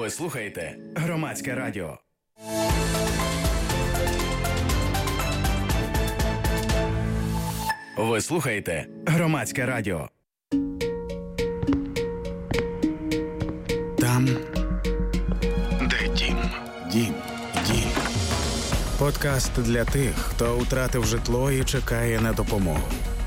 Ви слухаєте Громадське радіо. Ви слухаєте Громадське радіо. Там, де дім. Дім. Подкаст для тих, хто втратив житло і чекає на допомогу.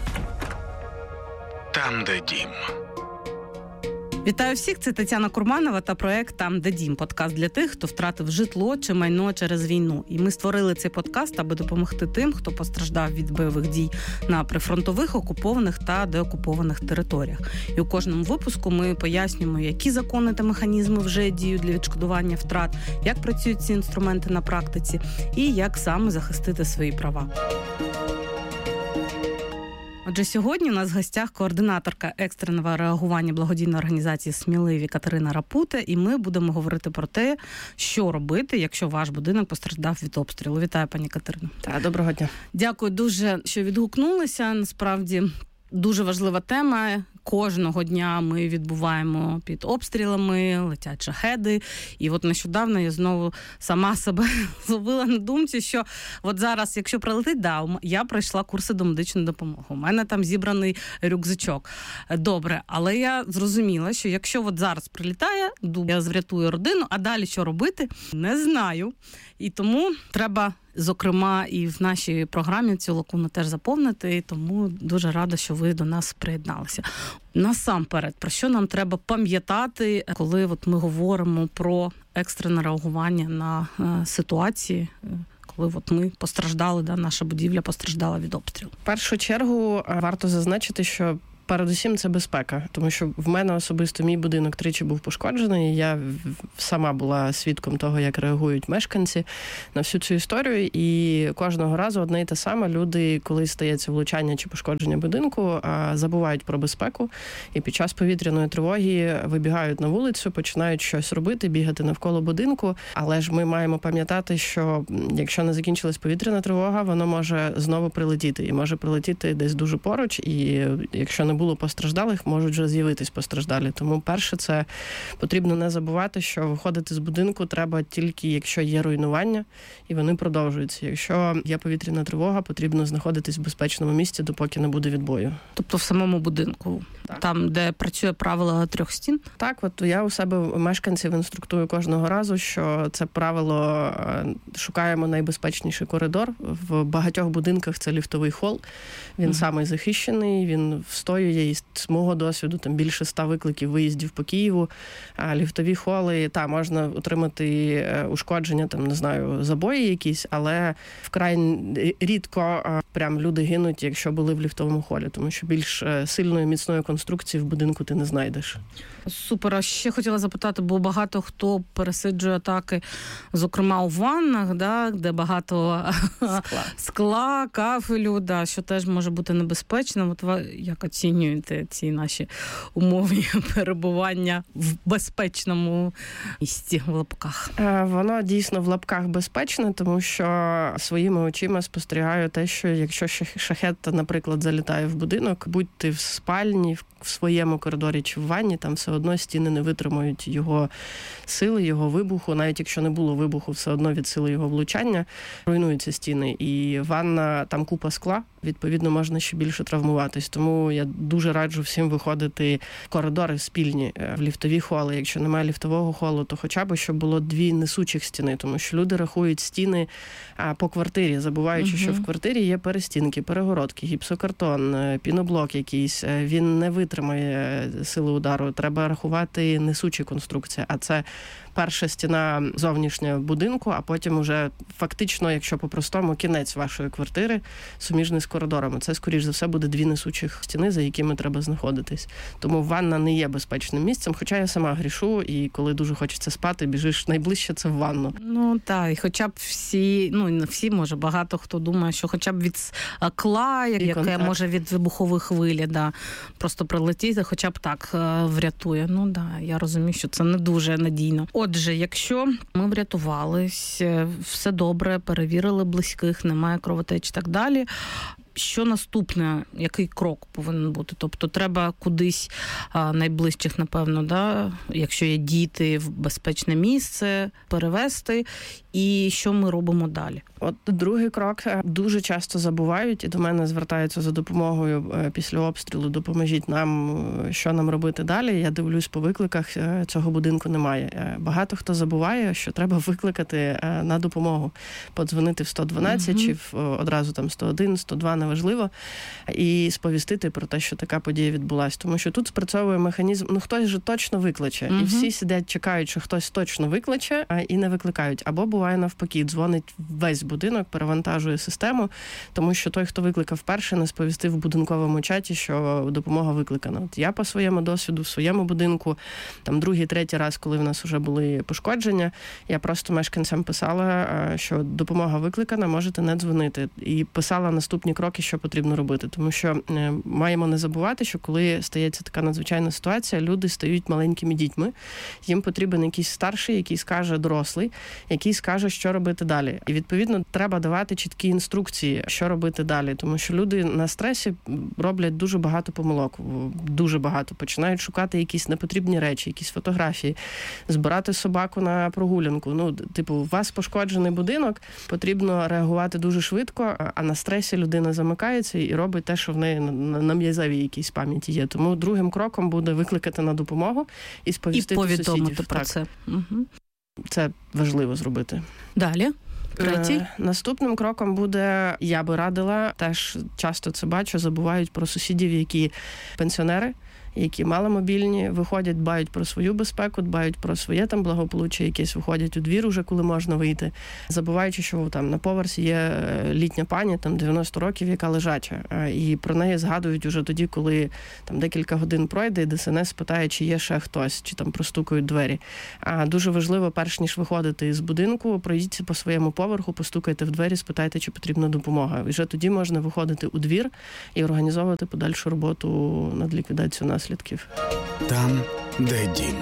Там, де дім. Вітаю всіх, це Тетяна Курманова та проект «Там, де дім». Подкаст для тих, хто втратив житло чи майно через війну. І ми створили цей подкаст, аби допомогти тим, хто постраждав від бойових дій на прифронтових, окупованих та деокупованих територіях. І у кожному випуску ми пояснюємо, які закони та механізми вже діють для відшкодування втрат, як працюють ці інструменти на практиці і як саме захистити свої права. Отже, сьогодні у нас в гостях координаторка екстреного реагування благодійної організації «Сміливі» Катерина Рапута, і ми будемо говорити про те, що робити, якщо ваш будинок постраждав від обстрілу. Вітаю, пані Катерино. Так, доброго дня. Дякую дуже, що відгукнулися. Насправді, дуже важлива тема. Кожного дня ми відбуваємо під обстрілами, летять шахеди. І от нещодавно я знову сама себе зловила на думці, що от зараз, якщо прилетить, я пройшла курси до медичної допомоги. У мене там зібраний рюкзачок. Добре, але я зрозуміла, що якщо от зараз прилітає, я врятую родину, а далі що робити, не знаю. І тому треба, зокрема, і в нашій програмі цю лакуну теж заповнити, і тому дуже рада, що ви до нас приєдналися. Насамперед, про що нам треба пам'ятати, коли от ми говоримо про екстрене реагування на ситуації, коли от ми постраждали, наша будівля постраждала від обстрілу? В першу чергу варто зазначити, що передусім це безпека, тому що в мене особисто мій будинок тричі був пошкоджений, я сама була свідком того, як реагують мешканці на всю цю історію, і кожного разу одне і те саме. Люди, коли стається влучання чи пошкодження будинку, забувають про безпеку, і під час повітряної тривоги вибігають на вулицю, починають щось робити, бігати навколо будинку, але ж ми маємо пам'ятати, що якщо не закінчилась повітряна тривога, воно може знову прилетіти, і може прилетіти десь дуже поруч, і якщо не було постраждалих, можуть вже з'явитись постраждалі. Тому перше, це потрібно не забувати, що виходити з будинку треба тільки, якщо є руйнування, і вони продовжуються. Якщо є повітряна тривога, потрібно знаходитись в безпечному місці, допоки не буде відбою. Тобто в самому будинку? Так. Там, де працює правило 3 стін? Так, от я у себе мешканців інструктую кожного разу, що це правило шукаємо найбезпечніший коридор. В багатьох будинках це ліфтовий хол. Він самий захищений, він встоює, і з мого досвіду там більше 100 викликів виїздів по Києву. А ліфтові холи, можна отримати ушкодження, забої якісь, але вкрай рідко прям люди гинуть, якщо були в ліфтовому холі, тому що більш сильної, міцної конструкції в будинку ти не знайдеш. Супер. А ще хотіла запитати, бо багато хто пересиджує атаки, зокрема у ваннах, де багато скла, кафелю, що теж може бути небезпечним. От ви як оцінюєте ці наші умови перебування в безпечному місці, в лапках? Воно дійсно в лапках безпечне, тому що своїми очима спостерігаю те, що якщо шахед, наприклад, залітає в будинок, будь ти в спальні, в своєму коридорі чи в ванні, там все одно стіни не витримують його сили, його вибуху. Навіть якщо не було вибуху, все одно від сили його влучання руйнуються стіни. І ванна, там купа скла, відповідно, можна ще більше травмуватись. Тому я дуже раджу всім виходити в коридори спільні, в ліфтові холи. Якщо немає ліфтового холу, то хоча б, щоб було 2 несучих стіни, тому що люди рахують стіни по квартирі, забуваючи, що в квартирі є перестінки, перегородки, гіпсокартон, піноблок якийсь. Він не витримає сили удару. Треба рахувати несучі конструкції, а це перша стіна зовнішня будинку, а потім уже фактично, якщо по-простому, кінець вашої квартири суміжний з коридорами. Це, скоріш за все, буде 2 несучих стіни, за якими треба знаходитись. Тому ванна не є безпечним місцем, хоча я сама грішу, і коли дуже хочеться спати, біжиш найближче це в ванну. Ну так, і хоча б всі, не всі, може, багато хто думає, що хоча б від скла, яке може від вибухових хвиль, просто прилетіти, хоча б так врятує. Я розумію, що це не дуже надійно. Отже, якщо ми врятувались, все добре, перевірили близьких, немає кровотеч і так далі, Що наступне? Який крок повинен бути? Тобто треба кудись найближчих, напевно, да? Якщо є діти, в безпечне місце перевести. І що ми робимо далі? От другий крок. Дуже часто забувають і до мене звертаються за допомогою після обстрілу. Допоможіть нам, що нам робити далі. Я дивлюсь по викликах, цього будинку немає. Багато хто забуває, що треба викликати на допомогу. Подзвонити в 112 чи одразу там 101, 102, неважливо. І сповістити про те, що така подія відбулась. Тому що тут спрацьовує механізм, хтось же точно викличе. І всі сидять, чекають, що хтось точно викличе, і не викликають. Або буває навпаки, дзвонить весь будинок, перевантажує систему, тому що той, хто викликав перший, не сповістив в будинковому чаті, що допомога викликана. От я по своєму досвіду, в своєму будинку, там другий, третій раз, коли в нас вже були пошкодження, я просто мешканцям писала, що допомога викликана, можете не дзвонити. І писала наступні кроки, що потрібно робити. Тому що маємо не забувати, що коли стається така надзвичайна ситуація, люди стають маленькими дітьми. Їм потрібен якийсь старший, який скаже дорослий, який скаже, що робити далі. І, відповідно, треба давати чіткі інструкції, що робити далі. Тому що люди на стресі роблять дуже багато помилок. Дуже багато. Починають шукати якісь непотрібні речі, якісь фотографії, збирати собаку на прогулянку. У вас пошкоджений будинок, потрібно реагувати дуже швидко, а на стресі людина замикається і робить те, що в неї на м'язовій якійсь пам'яті є. Тому другим кроком буде викликати на допомогу і сповістити сусідів. І повідомити про це. Це важливо зробити. Далі. Третій. Наступним кроком буде, я би радила, теж часто це бачу, забувають про сусідів, які пенсіонери, які маломобільні, виходять, дбають про свою безпеку, дбають про своє там благополуччя, якесь виходять у двір уже, коли можна вийти, забуваючи, що там на поверсі є літня пані, там 90 років, яка лежача. І про неї згадують уже тоді, коли там декілька годин пройде, і ДСНС питає, чи є ще хтось, чи там простукають двері. А дуже важливо, перш ніж виходити із будинку, пройдіться по своєму поверху, постукайте в двері, спитайте, чи потрібна допомога. І вже тоді можна виходити у двір і організовувати подальшу роботу над ліквідацією наслідків. Там, де дім.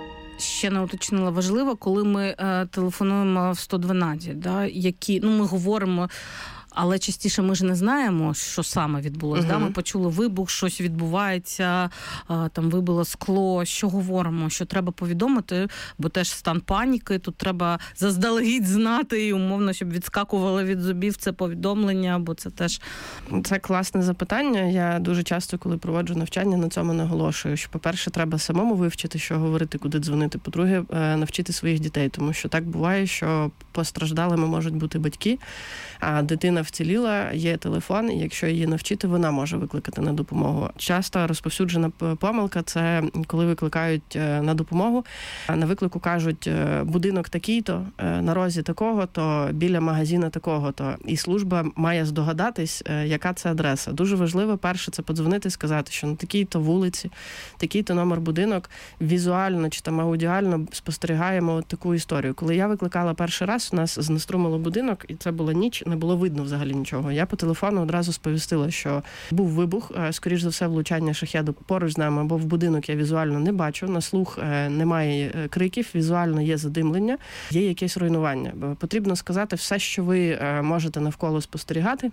Ще не уточнила важливо, коли ми телефонуємо в 112, да, які, ми говоримо, але частіше ми ж не знаємо, що саме відбулося. Да? Ми почули вибух, щось відбувається, там вибило скло. Що говоримо? Що треба повідомити, бо теж стан паніки, тут треба заздалегідь знати і умовно, щоб відскакувало від зубів це повідомлення, бо це теж... Це класне запитання. Я дуже часто, коли проводжу навчання, на цьому наголошую, що, по-перше, треба самому вивчити, що говорити, куди дзвонити. По-друге, навчити своїх дітей, тому що так буває, що постраждалими можуть бути батьки, а дитина вціліла, є телефон, і якщо її навчити, вона може викликати на допомогу. Часто розповсюджена помилка – це коли викликають на допомогу, на виклику кажуть, будинок такий-то, на розі такого-то, біля магазина такого-то. І служба має здогадатись, яка це адреса. Дуже важливо, перше, це подзвонити і сказати, що на такій-то вулиці, такий-то номер будинок, візуально чи там аудіально спостерігаємо таку історію. Коли я викликала перший раз, у нас знеструмило будинок, і це була ніч, не було видно взагалі нічого. Я по телефону одразу сповістила, що був вибух, скоріш за все, влучання шахеду поруч з нами, або в будинок я візуально не бачу, на слух немає криків, візуально є задимлення, є якесь руйнування. Потрібно сказати все, що ви можете навколо спостерігати.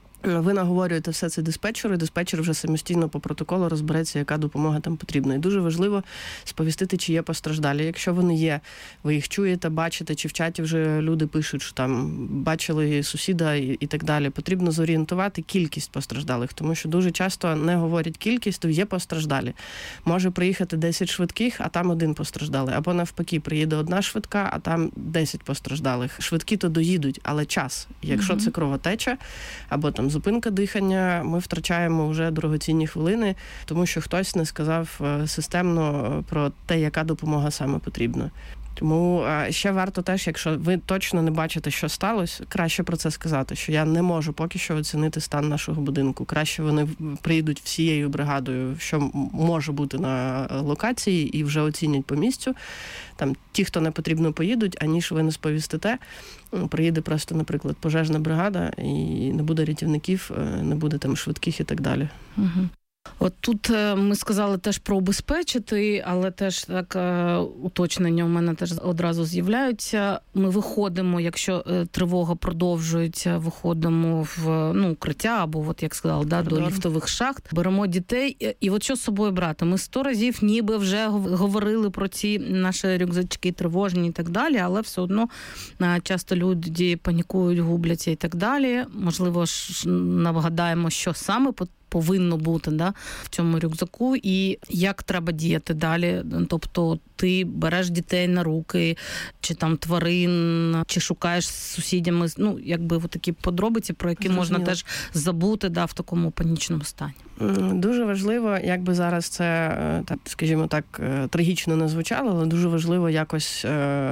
Ви наговорюєте все це диспетчеру, і диспетчер вже самостійно по протоколу розбереться, яка допомога там потрібна. І дуже важливо сповістити, чи є постраждалі. Якщо вони є, ви їх чуєте, бачите, чи в чаті вже люди пишуть, що там бачили сусіда і так далі. Потрібно зорієнтувати кількість постраждалих, тому що дуже часто не говорять кількість, то є постраждалі. Може приїхати 10 швидких, а там один постраждалий. Або навпаки, приїде одна швидка, а там 10 постраждалих. Швидкі то доїдуть, але час. Якщо це кровотеча, або там зупинка дихання, ми втрачаємо вже дорогоцінні хвилини, тому що хтось не сказав системно про те, яка допомога саме потрібна. Тому ще варто теж, якщо ви точно не бачите, що сталося, краще про це сказати, що я не можу поки що оцінити стан нашого будинку. Краще вони приїдуть всією бригадою, що може бути на локації, і вже оцінять по місцю. Там ті, хто не потрібно, поїдуть, аніж ви не сповістите. Приїде просто, наприклад, пожежна бригада, і не буде рятівників, не буде там швидких і так далі. От тут ми сказали теж про убезпечити, але теж так уточнення у мене теж одразу з'являються. Ми виходимо, якщо тривога продовжується, виходимо в укриття або, от як сказала, до ліфтових шахт, беремо дітей. І от що з собою брати? Ми 100 разів ніби вже говорили про ці наші рюкзачки тривожні і так далі, але все одно часто люди панікують, губляться і так далі. Можливо, нагадаємо, що саме повинно бути в цьому рюкзаку і як треба діяти далі. Тобто ти береш дітей на руки, чи там тварин, чи шукаєш з сусідями, якби такі подробиці, про які можна теж забути в такому панічному стані. Дуже важливо, якби зараз це, скажімо так, трагічно не звучало, але дуже важливо якось,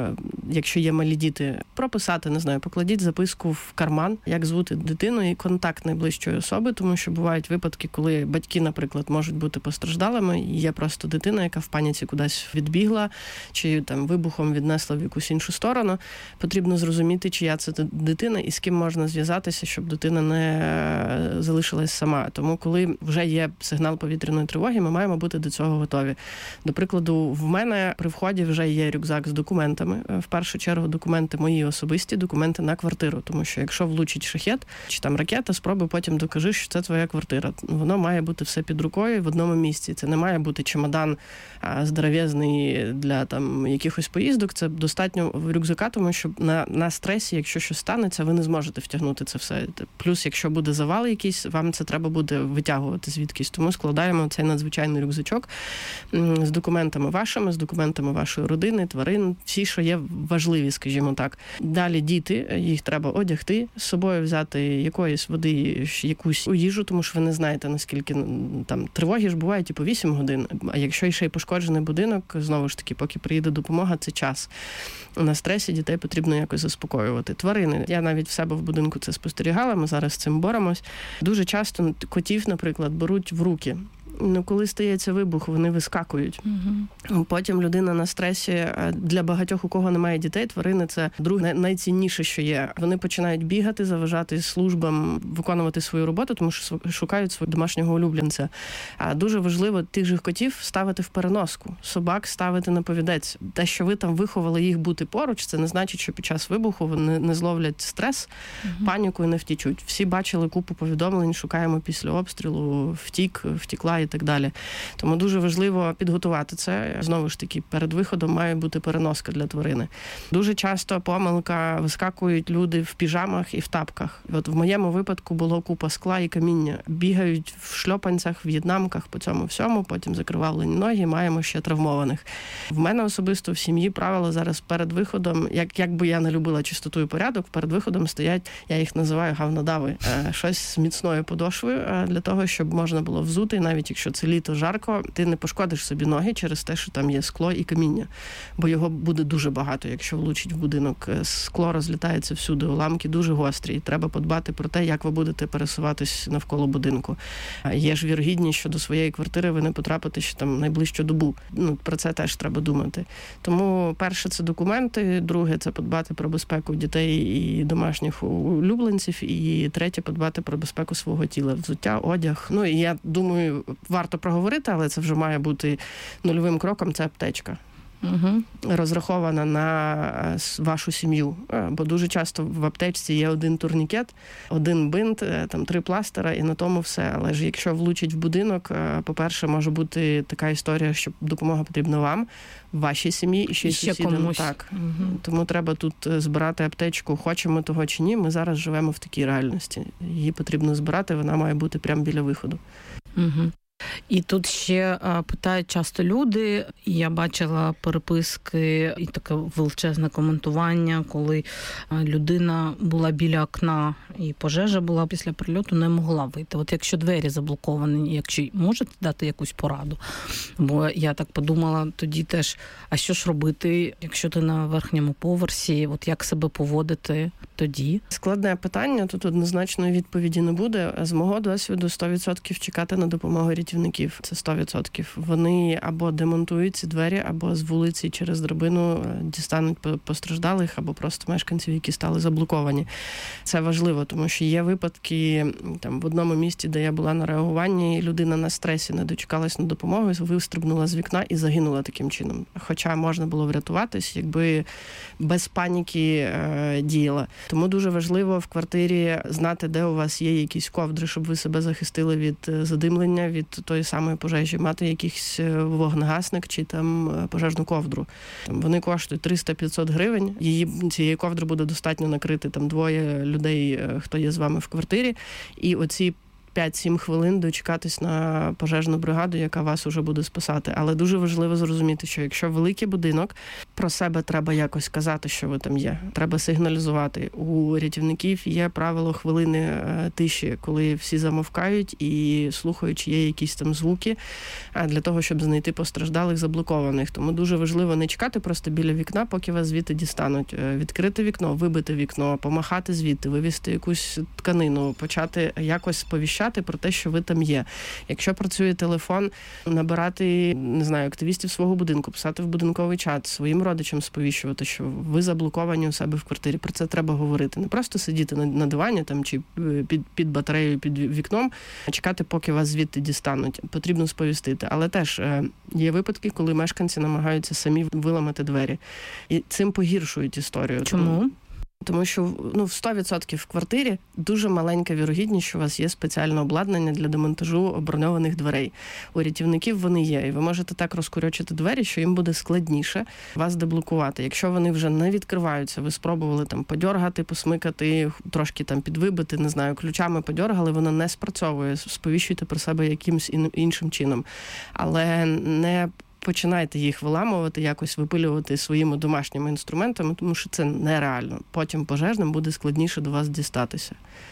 якщо є малі діти, прописати, не знаю, покладіть записку в карман, як звути дитину і контакт найближчої особи, тому що бувають випадки, коли батьки, наприклад, можуть бути постраждалими, і є просто дитина, яка в паніці кудись відбігла, чи там вибухом віднесла в якусь іншу сторону. Потрібно зрозуміти, чия це дитина і з ким можна зв'язатися, щоб дитина не залишилась сама. Тому коли вже є сигнал повітряної тривоги, ми маємо бути до цього готові. До прикладу, в мене при вході вже є рюкзак з документами. В першу чергу документи мої особисті, документи на квартиру. Тому що якщо влучить шахет чи там ракета, спробуй потім докажи, що це твоя квартира. Воно має бути все під рукою в одному місці. Це не має бути чемодан здоров'язний для там якихось поїздок. Це достатньо рюкзака, тому що на стресі, якщо щось станеться, ви не зможете втягнути це все. Плюс, якщо буде завал якийсь, вам це треба буде витягувати звідкись. Тому складаємо цей надзвичайний рюкзачок з документами вашими, з документами вашої родини, тварин, всі, що є важливі, скажімо так. Далі діти, їх треба одягти, з собою взяти якоїсь води, якусь їжу, тому що ви не знаєте, наскільки там тривоги ж бувають і по 8 годин. А якщо ще й пошкоджений будинок, знову ж таки, поки приїде допомога, це час. На стресі дітей потрібно якось заспокоювати. Тварини. Я навіть в себе в будинку це спостерігала, ми зараз з цим боремось. Дуже часто котів, наприклад, беруть в руки. Коли стається вибух, вони вискакують. Угу. Потім людина на стресі. Для багатьох, у кого немає дітей, тварини – це друге найцінніше, що є. Вони починають бігати, заважати службам виконувати свою роботу, тому що шукають свого домашнього улюбленця. А дуже важливо тих же котів ставити в переноску, собак ставити на повідець. Те, що ви там виховали їх бути поруч, це не значить, що під час вибуху вони не зловлять стрес, паніку і не втічуть. Всі бачили купу повідомлень, шукаємо після обстрілу, втікла і так далі. Тому дуже важливо підготувати це. Знову ж таки, перед виходом має бути переноска для тварини. Дуже часто помилка, вискакують люди в піжамах і в тапках. От в моєму випадку було купа скла і каміння. Бігають в шльопанцях, в в'єтнамках по цьому всьому, потім закривавлені ноги, маємо ще травмованих. В мене особисто в сім'ї правила зараз перед виходом, як би я не любила чистоту і порядок, перед виходом стоять, я їх називаю гавнодави, щось з міцною подошвою для того, щоб можна було взути, навіть якщо це літо жарко, ти не пошкодиш собі ноги через те, що там є скло і каміння. Бо його буде дуже багато, якщо влучить в будинок. Скло розлітається всюди, уламки дуже гострі. І треба подбати про те, як ви будете пересуватись навколо будинку. Є ж вірогідність, що до своєї квартири ви не потрапите ще там найближчу добу. Про це теж треба думати. Тому перше – це документи, друге – це подбати про безпеку дітей і домашніх улюбленців, і третє – подбати про безпеку свого тіла, взуття, одяг. І я думаю, варто проговорити, але це вже має бути нульовим кроком, це аптечка. Угу. Розрахована на вашу сім'ю. Бо дуже часто в аптечці є один турнікет, один бинт, там 3 пластира і на тому все. Але ж якщо влучить в будинок, по-перше, може бути така історія, що допомога потрібна вам, вашій сім'ї і ще сусідам. Так. Угу. Тому треба тут збирати аптечку, хочемо того чи ні. Ми зараз живемо в такій реальності. Її потрібно збирати, вона має бути прямо біля виходу. Угу. І тут ще питають часто люди, і я бачила переписки і таке величезне коментування, коли людина була біля окна і пожежа була після прильоту, не могла вийти. От якщо двері заблоковані, якщо можете дати якусь пораду? Бо я так подумала тоді теж, а що ж робити, якщо ти на верхньому поверсі, от як себе поводити тоді? Складне питання, тут однозначної відповіді не буде. З мого досвіду 100% чекати на допомогу рятівників, це 100%. Вони або демонтують ці двері, або з вулиці через драбину дістануть постраждалих, або просто мешканців, які стали заблоковані. Це важливо, тому що є випадки, там в одному місті, де я була на реагуванні, людина на стресі не дочекалась на допомогу, вистрибнула з вікна і загинула таким чином. Хоча можна було врятуватись, якби без паніки діяла. Тому дуже важливо в квартирі знати, де у вас є якісь ковдри, щоб ви себе захистили від задимлення, від тої самої пожежі, мати якийсь вогнегасник чи там пожежну ковдру. Вони коштують 300-500 гривень. Цієї ковдри буде достатньо накрити там 2 людей, хто є з вами в квартирі. І оці 5-7 хвилин дочекатись на пожежну бригаду, яка вас уже буде спасати. Але дуже важливо зрозуміти, що якщо великий будинок, про себе треба якось казати, що ви там є. Треба сигналізувати. У рятівників є правило хвилини тиші, коли всі замовкають і слухають, чи є якісь там звуки, для того, щоб знайти постраждалих, заблокованих. Тому дуже важливо не чекати просто біля вікна, поки вас звідти дістануть. Відкрити вікно, вибити вікно, помахати звідти, вивести якусь тканину, почати якось сповіщати про те, що ви там є. Якщо працює телефон, набирати, не знаю, активістів свого будинку, писати в будинковий чат, своїм родичам сповіщувати, що ви заблоковані у себе в квартирі. Про це треба говорити. Не просто сидіти на дивані там, чи під батареєю, під вікном, а чекати, поки вас звідти дістануть. Потрібно сповістити. Але теж є випадки, коли мешканці намагаються самі виламати двері. І цим погіршують історію. Чому? Тому що в 100% в квартирі дуже маленька вірогідність, що у вас є спеціальне обладнання для демонтажу оборонованих дверей. У рятівників вони є, і ви можете так розкурочити двері, що їм буде складніше вас деблокувати. Якщо вони вже не відкриваються, ви спробували там подьоргати, посмикати, трошки там підвибити, не знаю, ключами подьоргали, воно не спрацьовує. Сповіщуйте про себе якимось іншим чином. Але не починайте їх виламувати, якось випилювати своїми домашніми інструментами, тому що це нереально. Потім пожежним буде складніше до вас дістатися.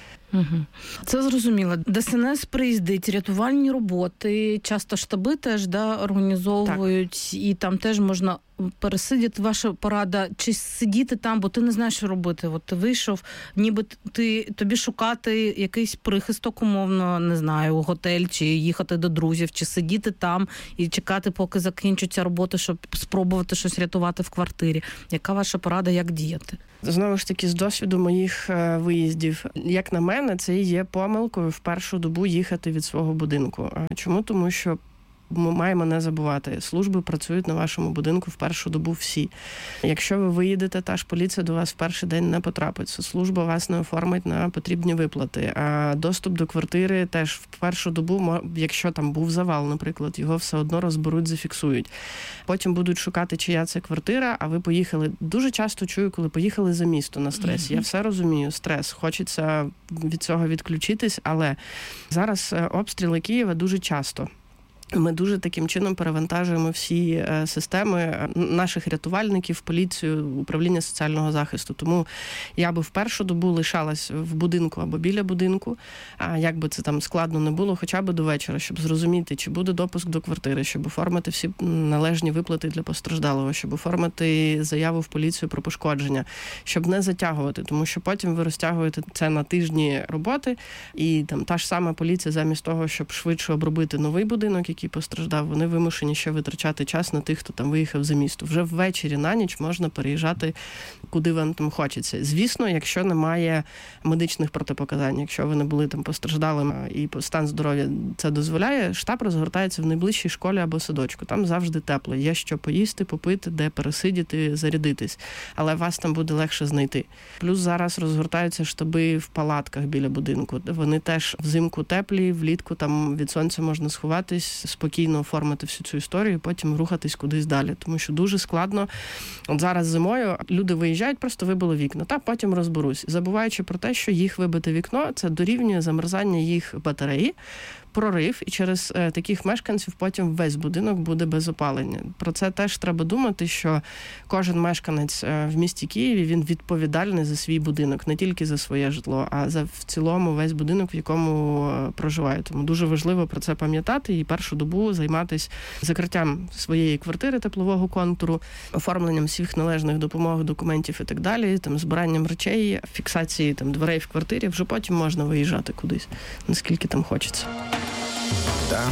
Це зрозуміло. ДСНС приїздить, рятувальні роботи, часто штаби теж організовують, так. І там теж можна пересидіти. Ваша порада, чи сидіти там, бо ти не знаєш, що робити. От ти вийшов, ніби тобі шукати якийсь прихисток, умовно, не знаю, готель, чи їхати до друзів, чи сидіти там і чекати, поки закінчаться роботи, щоб спробувати щось рятувати в квартирі. Яка ваша порада, як діяти? Знову ж таки, з досвіду моїх виїздів, як на мене, це і є помилкою в першу добу їхати від свого будинку. Чому? Тому що ми маємо не забувати, служби працюють на вашому будинку в першу добу всі. Якщо ви виїдете, та ж поліція до вас в перший день не потрапить. Служба вас не оформить на потрібні виплати. А доступ до квартири теж в першу добу, якщо там був завал, наприклад, його все одно розберуть, зафіксують. Потім будуть шукати, чия це квартира, а ви поїхали. Дуже часто чую, коли поїхали за місто на стрес. Я все розумію, стрес. Хочеться від цього відключитись, але зараз обстріли Києва дуже часто. Ми дуже таким чином перевантажуємо всі системи наших рятувальників, поліцію, управління соціального захисту. Тому я би в першу добу лишалась в будинку або біля будинку, а як би це там складно не було, хоча б до вечора, щоб зрозуміти, чи буде допуск до квартири, щоб оформити всі належні виплати для постраждалого, щоб оформити заяву в поліцію про пошкодження, щоб не затягувати, тому що потім ви розтягуєте це на тижні роботи, і там та ж сама поліція замість того, щоб швидше обробити новий будинок, який постраждав, вони вимушені ще витрачати час на тих, хто там виїхав за місто. Вже ввечері на ніч можна переїжджати, куди вам там хочеться. Звісно, якщо немає медичних протипоказань, якщо ви не були там постраждалим і стан здоров'я це дозволяє, штаб розгортається в найближчій школі або садочку. Там завжди тепло. Є що поїсти, попити, де пересидіти, зарядитись. Але вас там буде легше знайти. Плюс зараз розгортаються штаби в палатках біля будинку. Вони теж взимку теплі, влітку там від сонця можна сховатись, спокійно оформити всю цю історію і потім рухатись кудись далі. Тому що дуже складно. От зараз зимою люди виїжджають, просто вибило вікна, та потім розберусь. Забуваючи про те, що їх вибите вікно, це дорівнює замерзання їх батареї, прорив, і через таких мешканців потім весь будинок буде без опалення. Про це теж треба думати, що кожен мешканець в місті Києві, він відповідальний за свій будинок, не тільки за своє житло, а за в цілому весь будинок, в якому проживає. Тому дуже важливо про це пам'ятати і першу добу займатися закриттям своєї квартири теплового контуру, оформленням всіх належних допомог, документів і так далі, там збиранням речей, фіксації там дверей в квартирі, вже потім можна виїжджати кудись, наскільки там хочеться. Там,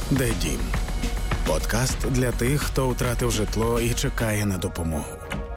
«Де дім» – подкаст для тих, хто втратив житло і чекає на допомогу.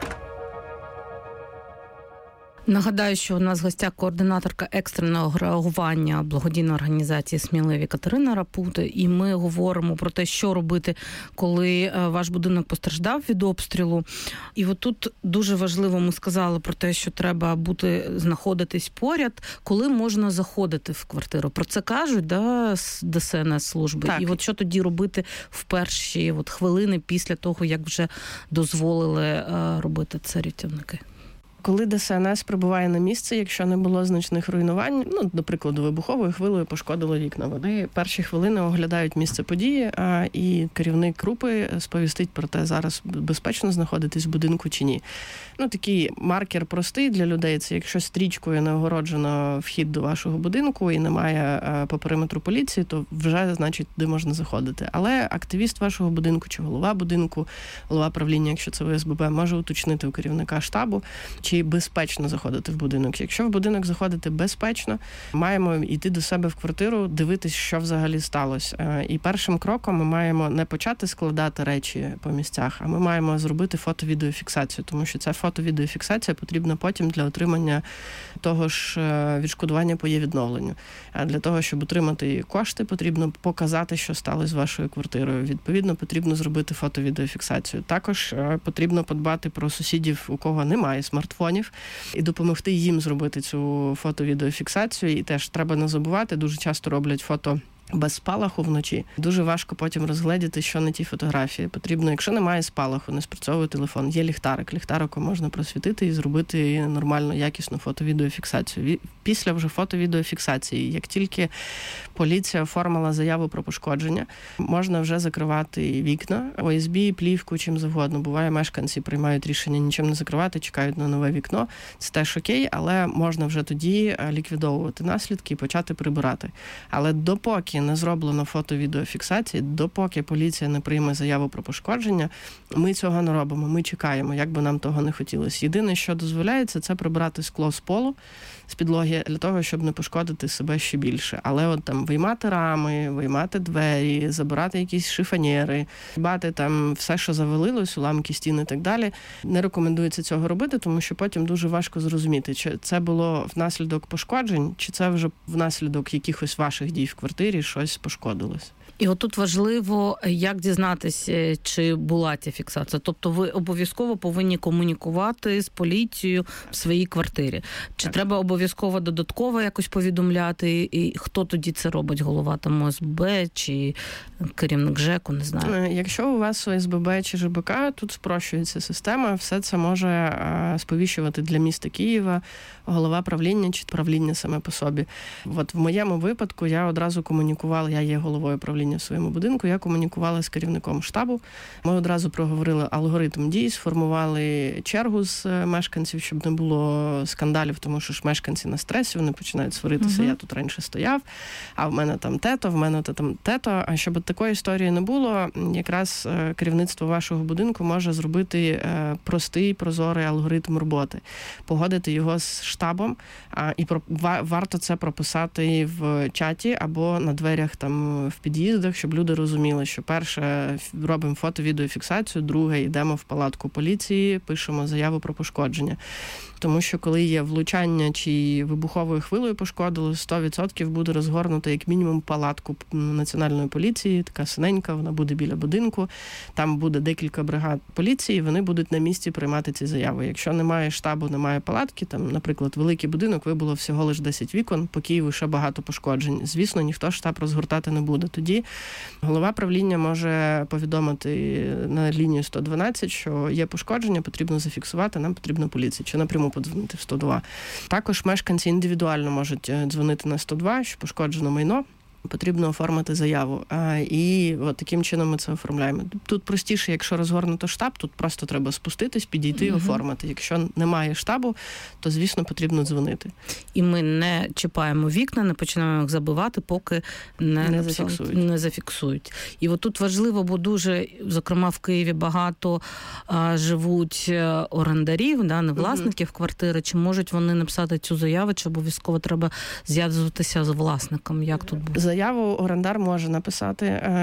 Нагадаю, що у нас в гостях координаторка екстреного реагування благодійної організації «Сміливі» Катерина Рапута, і ми говоримо про те, що робити, коли ваш будинок постраждав від обстрілу. І от тут дуже важливо, ми сказали про те, що треба знаходитись поряд, коли можна заходити в квартиру. Про це кажуть, да, з ДСНС-служби. Так. І от що тоді робити в перші хвилини після того, як вже дозволили робити це рятівники? Коли ДСНС прибуває на місце, якщо не було значних руйнувань, наприклад, вибуховою хвилею пошкодило вікна, вони перші хвилини оглядають місце події, і керівник групи сповістить про те, зараз безпечно знаходитись в будинку чи ні. Такий маркер простий для людей – це якщо стрічкою не огороджено вхід до вашого будинку і немає по периметру поліції, то вже, значить, туди можна заходити. Але активіст вашого будинку чи голова будинку, голова правління, якщо це ОСББ, може уточнити у керівника штабу, чи безпечно заходити в будинок. Якщо в будинок заходити безпечно, маємо йти до себе в квартиру, дивитись, що взагалі сталося. І першим кроком ми маємо не почати складати речі по місцях, а ми маємо зробити фото-відеофіксацію, тому що ця фото-відеофіксація потрібна потім для отримання того ж відшкодування по є-відновленню. А для того, щоб отримати кошти, потрібно показати, що сталося з вашою квартирою. Відповідно, потрібно зробити фото-відеофіксацію. Також потрібно подбати про сусідів, у кого немає смартфонів, і допомогти їм зробити цю фото-відеофіксацію. І теж треба не забувати, дуже часто роблять фото без спалаху вночі. Дуже важко потім розгледіти, що на тій фотографії. Потрібно, якщо немає спалаху, не спрацьовує телефон, є ліхтарик. Ліхтариком можна просвітити і зробити нормально, якісну фото-відеофіксацію. Після вже фото-відеофіксації, як тільки поліція оформила заяву про пошкодження, можна вже закривати вікна, ОСБ, плівку, чим завгодно. Буває, мешканці приймають рішення нічим не закривати, чекають на нове вікно. Це теж окей, але можна вже тоді ліквідовувати наслідки і почати прибирати. Але допоки не зроблено фото-відеофіксації, допоки поліція не прийме заяву про пошкодження, ми цього не робимо, ми чекаємо, як би нам того не хотілося. Єдине, що дозволяється, це прибирати скло з полу, з підлоги, для того, щоб не пошкодити себе ще більше. Але от там виймати рами, виймати двері, забирати якісь шифонєри, бати там все, що завалилось, уламки стін і так далі, не рекомендується цього робити, тому що потім дуже важко зрозуміти, чи це було внаслідок пошкоджень, чи це вже внаслідок якихось ваших дій в квартирі щось пошкодилось. І отут важливо, як дізнатися, чи була ця фіксація. Тобто ви обов'язково повинні комунікувати з поліцією в своїй квартирі. Чи так. Треба обов'язково додатково якось повідомляти? І хто тоді це робить? Голова там ОСББ чи керівник ЖЕКу, не знаю. Якщо у вас ОСББ чи ЖБК, тут спрощується система. Все це може сповіщувати для міста Києва голова правління чи правління саме по собі. От в моєму випадку я одразу комунікувала, я є головою правління в своєму будинку, я комунікувала з керівником штабу. Ми одразу проговорили алгоритм дій, сформували чергу з мешканців, щоб не було скандалів, тому що ж мешканці на стресі, вони починають сваритися, я тут раніше стояв, а в мене там тето, в мене там тето. А щоб такої історії не було, якраз керівництво вашого будинку може зробити простий, прозорий алгоритм роботи, погодити його з штабом, і варто це прописати в чаті або на дверях там в під'їздах, щоб люди розуміли, що перше робимо фото-відеофіксацію, друге йдемо в палатку поліції, пишемо заяву про пошкодження. Тому що коли є влучання чи вибуховою хвилею пошкодило, 100% буде розгорнута як мінімум палатку національної поліції, така синенька, вона буде біля будинку, там буде декілька бригад поліції, вони будуть на місці приймати ці заяви. Якщо немає штабу, немає палатки, там, наприклад, великий будинок, вибуло всього лише 10 вікон, по Києву ще багато пошкоджень. Звісно, ніхто штаб розгортати не буде. Тоді голова правління може повідомити на лінію 112, що є пошкодження, потрібно зафіксувати, нам потрібна поліція, чи напряму подзвонити в 102. Також мешканці індивідуально можуть дзвонити на 102, що пошкоджено майно, потрібно оформити заяву. І от таким чином ми це оформляємо. Тут простіше, якщо розгорнуто штаб, тут просто треба спуститись, підійти і оформити. Якщо немає штабу, то, звісно, потрібно дзвонити. І ми не чіпаємо вікна, не починаємо їх забивати, поки не зафіксують. І от тут важливо, бо дуже, зокрема, в Києві багато живуть орендарів, не власників квартири. Чи можуть вони написати цю заяву, чи обов'язково треба зв'язуватися з власником? Як тут буде? Заяву орендар може написати.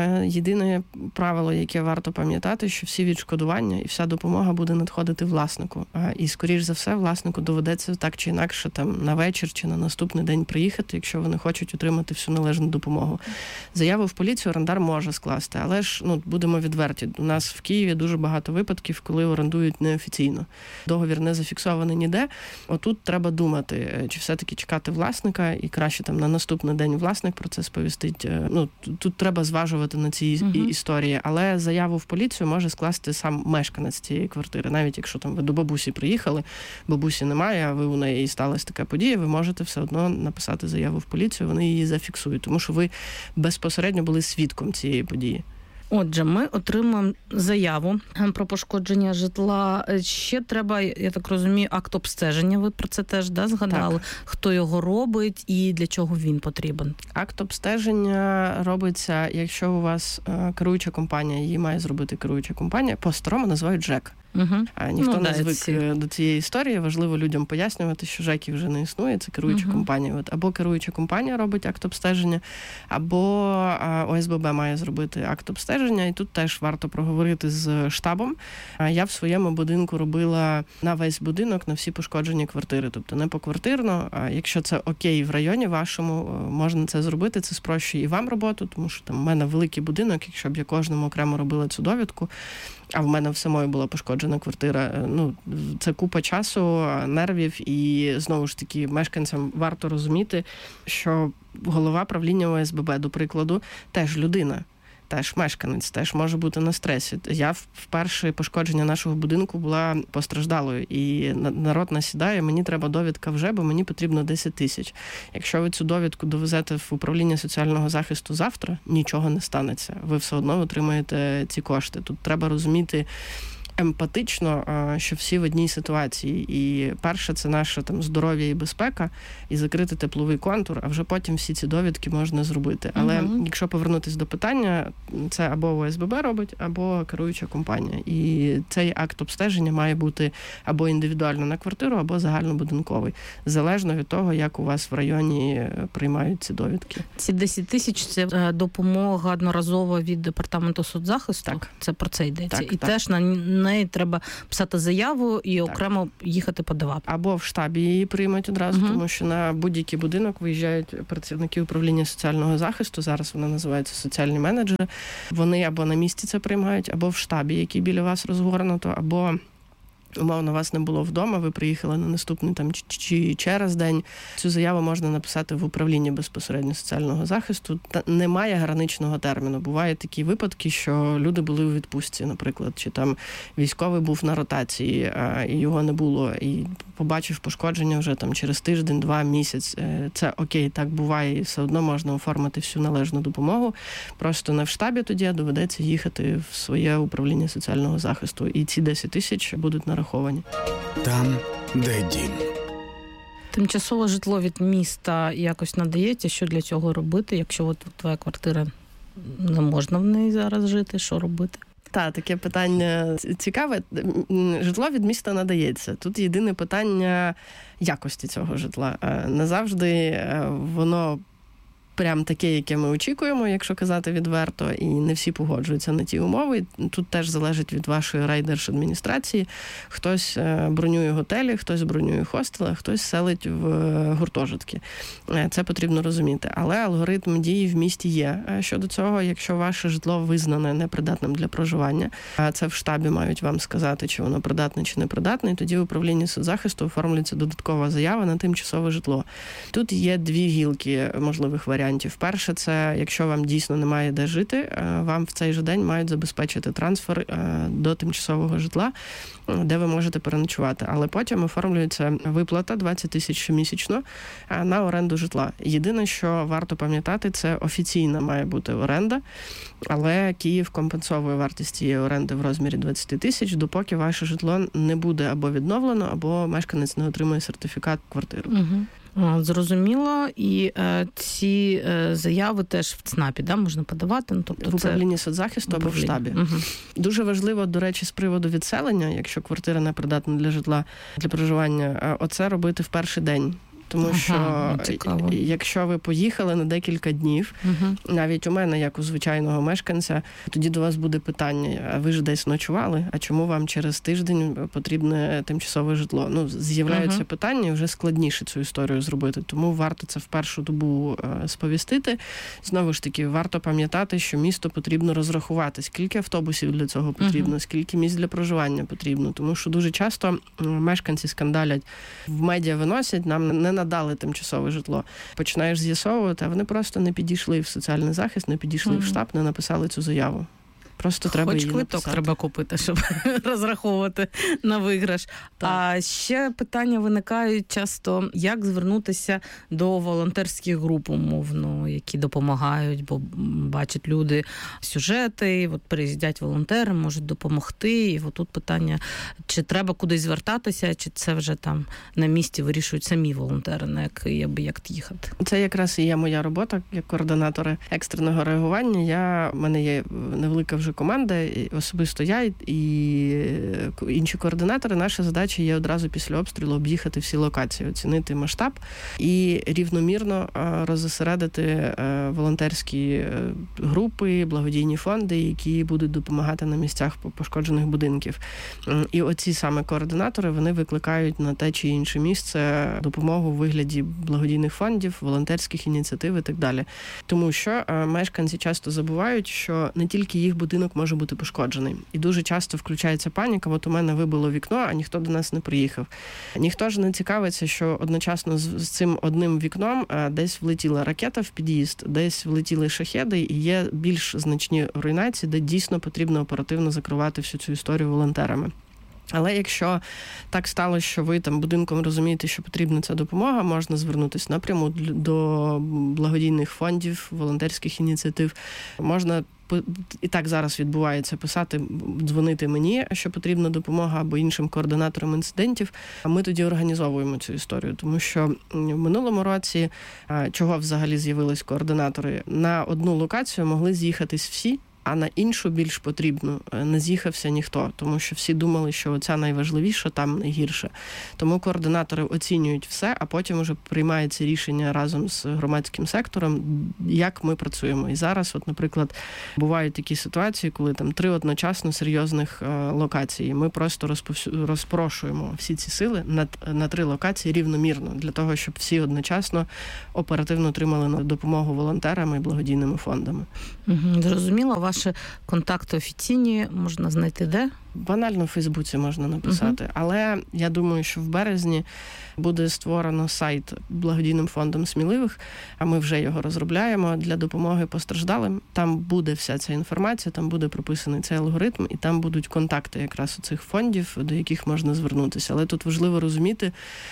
Єдине правило, яке варто пам'ятати, що всі відшкодування і вся допомога буде надходити власнику. І, скоріш за все, власнику доведеться так чи інакше там на вечір чи на наступний день приїхати, якщо вони хочуть отримати всю належну допомогу. Заяву в поліцію орендар може скласти, але ж, будемо відверті, у нас в Києві дуже багато випадків, коли орендують неофіційно. Договір не зафіксований ніде. Отут треба думати, чи все-таки чекати власника, і краще там на наступний день власник про це сповістить. Тут треба зважувати на ці історії. Але заяву в поліцію може скласти сам мешканець цієї квартири. Навіть якщо там ви до бабусі приїхали, бабусі немає, а ви у неї сталася така подія, ви можете все одно написати заяву в поліцію, вони її зафіксують, тому що ви безпосередньо були свідком цієї події. Отже, ми отримаємо заяву про пошкодження житла. Ще треба, я так розумію, акт обстеження. Ви про це теж згадали? Так. Хто його робить і для чого він потрібен? Акт обстеження робиться, якщо у вас керуюча компанія, її має зробити керуюча компанія, по-старому називають ЖЕК. Ніхто не звик до цієї історії. Важливо людям пояснювати, що ЖЕКів вже не існує, це керуюча компанія. Або керуюча компанія робить акт обстеження, або ОСББ має зробити акт обстеження. І тут теж варто проговорити з штабом. Я в своєму будинку робила на весь будинок, на всі пошкоджені квартири. Тобто не поквартирно, а якщо це окей в районі вашому, можна це зробити. Це спрощує і вам роботу, тому що там в мене великий будинок, якщо б я кожному окремо робила цю довідку, а в мене в самої була пошкоджена квартира. Це купа часу, нервів, і знову ж таки мешканцям варто розуміти, що голова правління ОСББ, до прикладу, теж людина. Теж мешканець, теж може бути на стресі. Я вперше пошкодження нашого будинку була постраждалою, і народ насідає, мені треба довідка вже, бо мені потрібно 10 тисяч. Якщо ви цю довідку довезете в управління соціального захисту завтра, нічого не станеться. Ви все одно отримаєте ці кошти. Тут треба розуміти емпатично, що всі в одній ситуації. І перше, це наше там здоров'я і безпека, і закрити тепловий контур, а вже потім всі ці довідки можна зробити. Але якщо повернутися до питання, це або ОСББ робить, або керуюча компанія. І цей акт обстеження має бути або індивідуально на квартиру, або загальнобудинковий. Залежно від того, як у вас в районі приймають ці довідки. Ці 10 тисяч – це допомога одноразова від департаменту соцзахисту? Так. Це про це йдеться? Так, і так. Теж на неї треба писати заяву і окремо їхати подавати. Або в штабі її приймуть одразу, тому що на будь-який будинок виїжджають працівники управління соціального захисту, зараз вона називається соціальні менеджери. Вони або на місці це приймають, або в штабі, який біля вас розгорнуто, або умовно, вас не було вдома, ви приїхали на наступний там чи через день. Цю заяву можна написати в управлінні безпосередньо соціального захисту. Немає граничного терміну. Бувають такі випадки, що люди були у відпустці, наприклад, чи там військовий був на ротації, і його не було, і побачив пошкодження вже там через тиждень, 2 місяць. Це окей, так буває, і все одно можна оформити всю належну допомогу. Просто не в штабі тоді, а доведеться їхати в своє управління соціального захисту. І ці 10 тисяч будуть нараховані. Там, де дім. Тимчасове житло від міста якось надається? Що для цього робити? Якщо от твоя квартира, не можна в неї зараз жити, що робити? Так, таке питання цікаве. Житло від міста надається. Тут єдине питання якості цього житла. Не завжди воно прям таке, яке ми очікуємо, якщо казати відверто, і не всі погоджуються на ті умови. Тут теж залежить від вашої райдержадміністрації. Хтось бронює готелі, хтось бронює хостели, хтось селить в гуртожитки. Це потрібно розуміти. Але алгоритм дії в місті є щодо цього. Якщо ваше житло визнане непридатним для проживання, це в штабі мають вам сказати, чи воно придатне, чи не придатне, і тоді в управлінні соцзахисту оформлюється додаткова заява на тимчасове житло. Тут є 2 гілки можливих варіантів. Перше, це якщо вам дійсно немає де жити, вам в цей же день мають забезпечити трансфер до тимчасового житла, де ви можете переночувати. Але потім оформлюється виплата 20 тисяч щомісячно на оренду житла. Єдине, що варто пам'ятати, це офіційна має бути оренда, але Київ компенсовує вартість цієї оренди в розмірі 20 тисяч, допоки ваше житло не буде або відновлено, або мешканець не отримує сертифікат квартиру. Зрозуміло. І ці заяви теж в ЦНАПі, можна подавати? Тобто в управлінні соцзахисту або в штабі. Дуже важливо, до речі, з приводу відселення, якщо квартира не придатна для житла, для проживання, оце робити в перший день Тому що цікаво. Якщо ви поїхали на декілька днів, навіть у мене, як у звичайного мешканця, тоді до вас буде питання, а ви ж десь ночували, а чому вам через тиждень потрібне тимчасове житло? Ну, з'являються питання, і вже складніше цю історію зробити. Тому варто це в першу добу сповістити. Знову ж таки, варто пам'ятати, що місто потрібно розрахувати, скільки автобусів для цього потрібно, скільки місць для проживання потрібно. Тому що дуже часто мешканці скандалять, в медіа виносять, нам не надали тимчасове житло. Починаєш з'ясовувати, а вони просто не підійшли в соціальний захист, не підійшли в штаб, не написали цю заяву. Просто треба її написати. Хоч квиток треба купити, щоб розраховувати на виграш. Так. А ще питання виникають часто, як звернутися до волонтерських груп, умовно, які допомагають, бо бачать люди сюжети, і от приїздять волонтери, можуть допомогти. І от тут питання, чи треба кудись звертатися, чи це вже там на місці вирішують самі волонтери, на який об'єкт їхати. Це якраз і є моя робота, як координатора екстреного реагування. У мене є невелика вже команда, особисто я і інші координатори. Наша задача є одразу після обстрілу об'їхати всі локації, оцінити масштаб і рівномірно розосередити волонтерські групи, благодійні фонди, які будуть допомагати на місцях пошкоджених будинків. І оці саме координатори, вони викликають на те чи інше місце допомогу в вигляді благодійних фондів, волонтерських ініціатив і так далі. Тому що мешканці часто забувають, що не тільки їх будинок може бути пошкоджений. І дуже часто включається паніка, от у мене вибило вікно, а ніхто до нас не приїхав. Ніхто ж не цікавиться, що одночасно з цим одним вікном десь влетіла ракета в під'їзд, десь влетіли шахеди, і є більш значні руйнації, де дійсно потрібно оперативно закривати всю цю історію волонтерами. Але якщо так сталося, що ви там будинком розумієте, що потрібна ця допомога, можна звернутися напряму до благодійних фондів, волонтерських ініціатив. Можна, і так зараз відбувається, писати, дзвонити мені, що потрібна допомога, або іншим координаторам інцидентів. А ми тоді організовуємо цю історію. Тому що в минулому році, чого взагалі з'явились координатори, на одну локацію могли з'їхатись всі, а на іншу більш потрібну не з'їхався ніхто, тому що всі думали, що оця найважливіша, там найгірше. Тому координатори оцінюють все, а потім вже приймається рішення разом з громадським сектором, як ми працюємо. І зараз, от, наприклад, бувають такі ситуації, коли там 3 одночасно серйозних локації. Ми просто розпрошуємо всі ці сили на 3 локації рівномірно, для того, щоб всі одночасно оперативно отримали допомогу волонтерами і благодійними фондами. Зрозуміло. Ваші контакти офіційні можна знайти де? Банально в Фейсбуці можна написати. Але я думаю, що в березні буде створено сайт благодійним фондом сміливих, а ми вже його розробляємо для допомоги постраждалим. Там буде вся ця інформація, там буде прописаний цей алгоритм, і там будуть контакти якраз у цих фондів, до яких можна звернутися. Але тут важливо розуміти,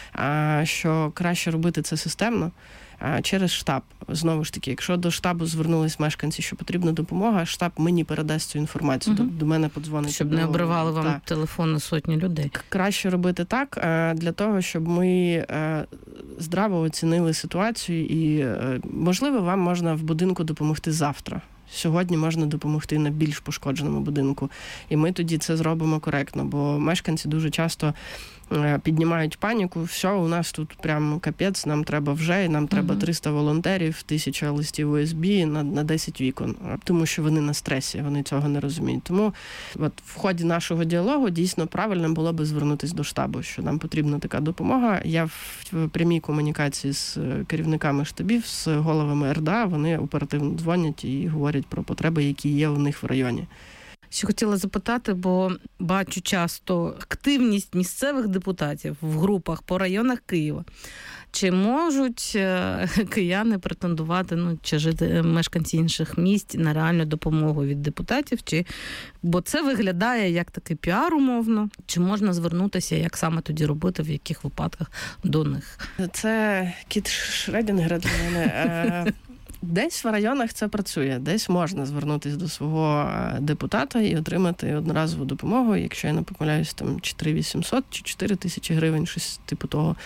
що краще робити це системно, через штаб. Знову ж таки, якщо до штабу звернулись мешканці, що потрібна допомога, штаб мені передасть цю інформацію, до мене подзвонить. Щоб не обривали вам телефони сотні людей. Краще робити так, для того, щоб ми здраво оцінили ситуацію і, можливо, вам можна в будинку допомогти завтра. Сьогодні можна допомогти на більш пошкодженому будинку. І ми тоді це зробимо коректно, бо мешканці дуже часто піднімають паніку, все, у нас тут прям капець, нам треба вже, нам треба 300 волонтерів, 1000 листів ОСБ на 10 вікон. Тому що вони на стресі, вони цього не розуміють. Тому от в ході нашого діалогу дійсно правильно було би звернутися до штабу, що нам потрібна така допомога. Я в прямій комунікації з керівниками штабів, з головами РДА, вони оперативно дзвонять і говорять про потреби, які є у них в районі. Ще хотіла запитати, бо бачу часто активність місцевих депутатів в групах по районах Києва. Чи можуть кияни претендувати, чи жити мешканці інших міст на реальну допомогу від депутатів? Бо це виглядає як такий піар умовно. Чи можна звернутися, як саме тоді робити, в яких випадках до них? Це кіт Шредінгера для мене. Десь в районах це працює, десь можна звернутися до свого депутата і отримати одноразову допомогу, якщо я не помиляюсь, там 4800 чи 4000 гривень, щось типу того.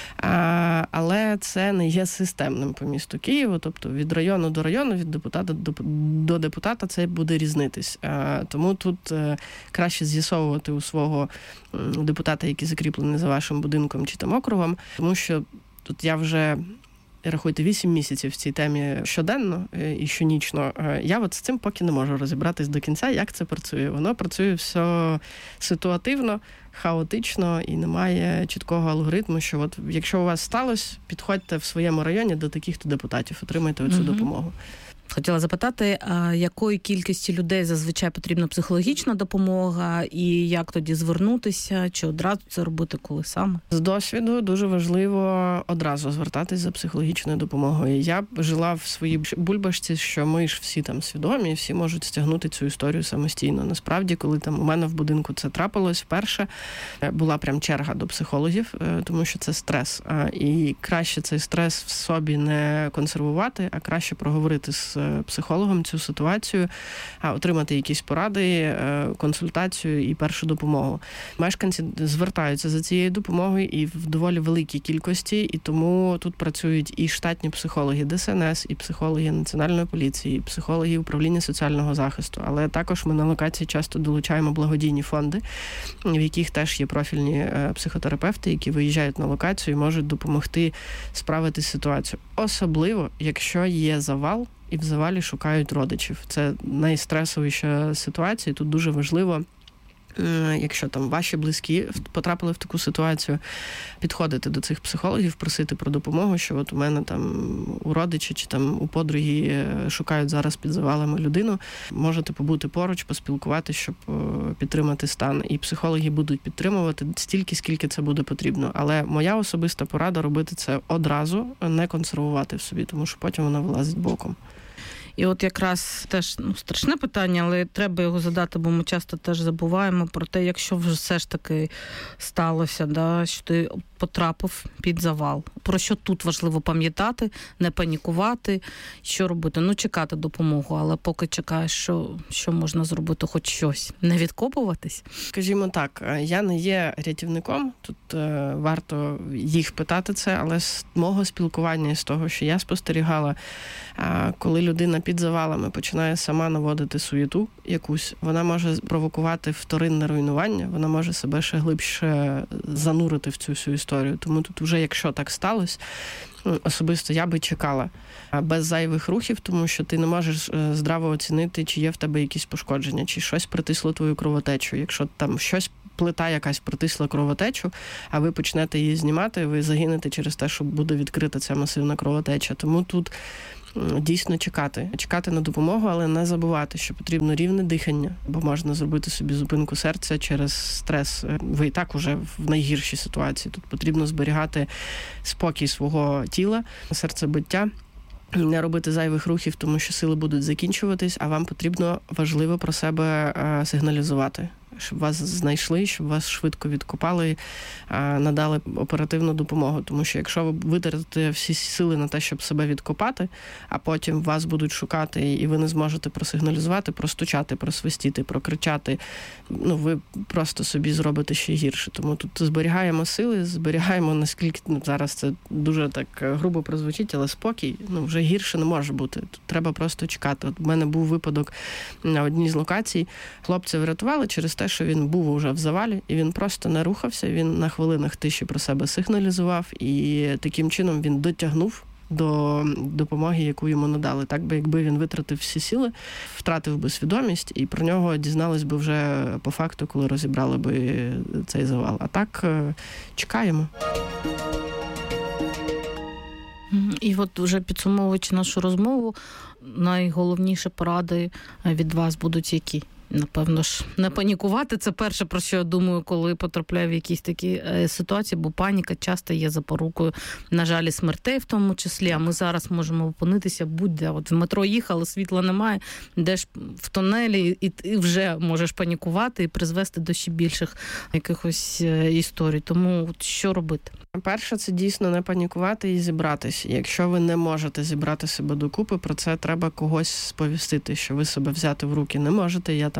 Але це не є системним по місту Києву, тобто від району до району, від депутата до депутата це буде різнитись. Тому тут краще з'ясовувати у свого депутата, який закріплений за вашим будинком чи там округом, тому що Тут я вже, рахуйте, 8 місяців в цій темі щоденно і щонічно. Я от з цим поки не можу розібратись до кінця, як це працює. Воно працює все ситуативно, хаотично і немає чіткого алгоритму, що от якщо у вас сталося, підходьте в своєму районі до таких-то депутатів, отримайте оцю допомогу. Хотіла запитати, якої кількості людей зазвичай потрібна психологічна допомога і як тоді звернутися, чи одразу це робити, коли саме? З досвіду дуже важливо одразу звертатись за психологічною допомогою. Я жила в своїй бульбашці, що ми ж всі там свідомі, всі можуть стягнути цю історію самостійно. Насправді, коли там у мене в будинку це трапилось вперше, була прям черга до психологів, тому що це стрес. І краще цей стрес в собі не консервувати, а краще проговорити з психологом цю ситуацію, отримати якісь поради, консультацію і першу допомогу. Мешканці звертаються за цією допомогою і в доволі великій кількості, і тому тут працюють і штатні психологи ДСНС, і психологи Національної поліції, і психологи Управління соціального захисту. Але також ми на локації часто долучаємо благодійні фонди, в яких теж є профільні психотерапевти, які виїжджають на локацію і можуть допомогти справитися з ситуацією. Особливо, якщо є завал, і в завалі шукають родичів. Це найстресовіша ситуація. Тут дуже важливо, якщо там ваші близькі потрапили в таку ситуацію, підходити до цих психологів, просити про допомогу, що от у мене там у родичі чи там у подруги шукають зараз під завалами людину. Можете побути поруч, поспілкуватися, щоб підтримати стан. І психологи будуть підтримувати стільки, скільки це буде потрібно. Але моя особиста порада робити це одразу, не консервувати в собі, тому що потім воно вилазить боком. І от якраз теж страшне питання, але треба його задати, бо ми часто теж забуваємо про те, якщо вже все ж таки сталося, да, що ти потрапив під завал. Про що тут важливо пам'ятати, не панікувати, що робити? Чекати допомогу, але поки чекаєш, що можна зробити, хоч щось. Не відкопуватись? Скажімо так, я не є рятівником, тут варто їх питати це, але з мого спілкування і з того, що я спостерігала, коли людина під завалами починає сама наводити суєту якусь, вона може провокувати вторинне руйнування, вона може себе ще глибше занурити в цю всю історію. Тому тут вже, якщо так сталося, особисто я би чекала без зайвих рухів, тому що ти не можеш здраво оцінити, чи є в тебе якісь пошкодження, чи щось притисло твою кровотечу. Якщо там щось плита якась притисла кровотечу, а ви почнете її знімати, ви загинете через те, що буде відкрита ця масивна кровотеча. Тому тут дійсно чекати на допомогу, але не забувати, що потрібно рівне дихання, бо можна зробити собі зупинку серця через стрес. Ви і так уже в найгіршій ситуації. Тут потрібно зберігати спокій свого тіла, серцебиття, не робити зайвих рухів, тому що сили будуть закінчуватись, а вам потрібно важливо про себе сигналізувати, щоб вас знайшли, щоб вас швидко відкопали, надали оперативну допомогу. Тому що якщо ви витратите всі сили на те, щоб себе відкопати, а потім вас будуть шукати, і ви не зможете просигналізувати, простучати, просвистіти, прокричати, ви просто собі зробите ще гірше. Тому тут зберігаємо сили, зберігаємо, наскільки, зараз це дуже так грубо прозвучить, але спокій, вже гірше не може бути. Тут треба просто чекати. От в мене був випадок на одній з локацій. Хлопця врятували через те, що він був уже в завалі, і він просто не рухався, він на хвилинах тиші про себе сигналізував, і таким чином він дотягнув до допомоги, яку йому надали. Так би, якби він витратив всі сили, втратив би свідомість, і про нього дізнались би вже по факту, коли розібрали би цей завал. А так, чекаємо. І от вже підсумовуючи нашу розмову, найголовніші поради від вас будуть які? Напевно ж, не панікувати. Це перше, про що я думаю, коли потрапляю в якісь такі ситуації, бо паніка часто є запорукою, на жаль, смертей в тому числі. А ми зараз можемо опинитися будь-де. От в метро їхали, світла немає, йдеш в тунелі, і ти вже можеш панікувати і призвести до ще більших якихось історій. Тому от що робити? Перше, це дійсно не панікувати і зібратись. Якщо ви не можете зібрати себе докупи, про це треба когось сповістити, що ви себе взяти в руки не можете. Я там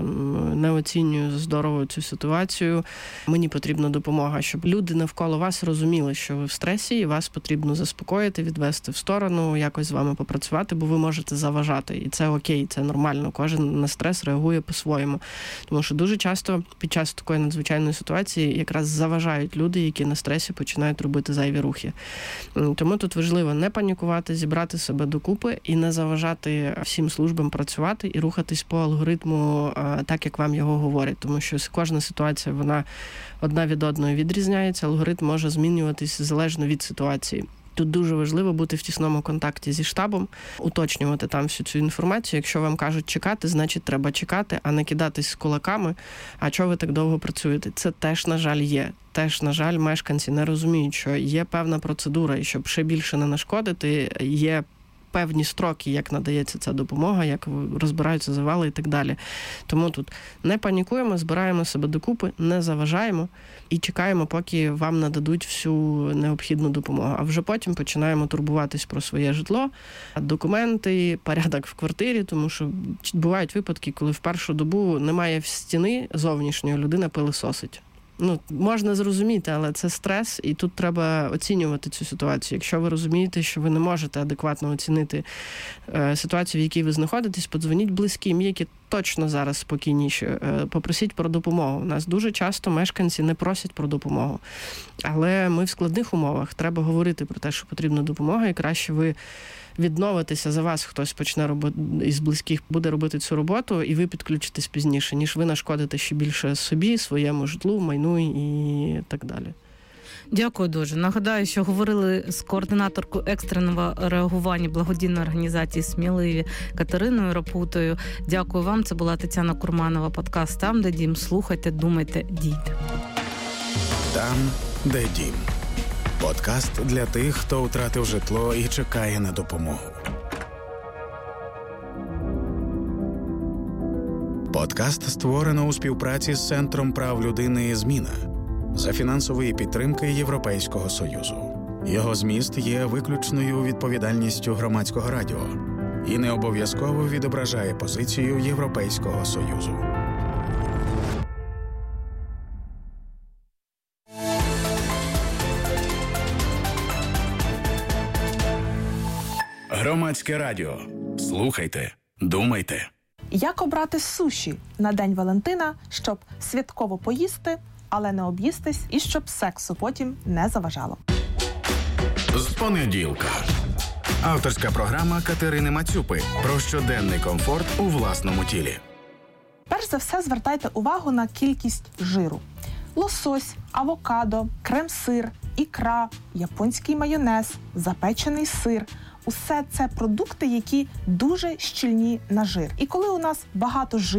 не оцінюю здорово цю ситуацію. Мені потрібна допомога, щоб люди навколо вас розуміли, що ви в стресі, і вас потрібно заспокоїти, відвести в сторону, якось з вами попрацювати, бо ви можете заважати. І це окей, це нормально. Кожен на стрес реагує по-своєму. Тому що дуже часто під час такої надзвичайної ситуації якраз заважають люди, які на стресі починають робити зайві рухи. Тому тут важливо не панікувати, зібрати себе докупи і не заважати всім службам працювати і рухатись по алгоритму так, як вам його говорять. Тому що кожна ситуація, вона одна від одної відрізняється, алгоритм може змінюватись залежно від ситуації. Тут дуже важливо бути в тісному контакті зі штабом, уточнювати там всю цю інформацію. Якщо вам кажуть чекати, значить треба чекати, а не кидатись з кулаками. А чого ви так довго працюєте? Це теж, на жаль, є. Теж, на жаль, мешканці не розуміють, що є певна процедура, і щоб ще більше не нашкодити, є певні строки, як надається ця допомога, як розбираються завали і так далі. Тому тут не панікуємо, збираємо себе докупи, не заважаємо і чекаємо, поки вам нададуть всю необхідну допомогу. А вже потім починаємо турбуватись про своє житло, документи, порядок в квартирі, тому що бувають випадки, коли в першу добу немає в стіни зовнішньої, людина пилисосить. Можна зрозуміти, але це стрес, і тут треба оцінювати цю ситуацію. Якщо ви розумієте, що ви не можете адекватно оцінити ситуацію, в якій ви знаходитесь, подзвоніть близьким, які точно зараз спокійніші, попросіть про допомогу. У нас дуже часто мешканці не просять про допомогу, але ми в складних умовах. Треба говорити про те, що потрібна допомога, і краще ви відновитися, за вас хтось почне із близьких буде робити цю роботу, і ви підключитесь пізніше, ніж ви нашкодите ще більше собі, своєму житлу, майну і так далі. Дякую дуже. Нагадаю, що говорили з координаторкою екстреного реагування благодійної організації «Сміливі» Катериною Рапутою. Дякую вам. Це була Тетяна Курманова. Подкаст «Там, де дім». Слухайте, думайте, дійте. Там, де дім. Подкаст для тих, хто втратив житло і чекає на допомогу. Подкаст створено у співпраці з Центром прав людини «Зміна» за фінансової підтримки Європейського Союзу. Його зміст є виключною відповідальністю Громадського радіо і не обов'язково відображає позицію Європейського Союзу. Громадське радіо. Слухайте, думайте. Як обрати суші на День Валентина, щоб святково поїсти, але не об'їстись, і щоб сексу потім не заважало? З понеділка. Авторська програма Катерини Мацюпи про щоденний комфорт у власному тілі. Перш за все, звертайте увагу на кількість жиру. Лосось, авокадо, крем-сир, ікра, японський майонез, запечений сир – усе це продукти, які дуже щільні на жир. І коли у нас багато жиру,